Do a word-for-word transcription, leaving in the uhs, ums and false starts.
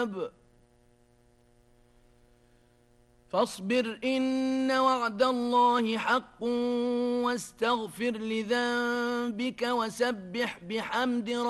فاصبر إن وعد الله حق واستغفر لذنبك وسبح بحمد